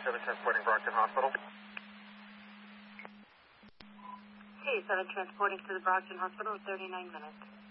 K7 transporting Brockton Hospital. K7 transporting to the Brockton Hospital in 39 minutes.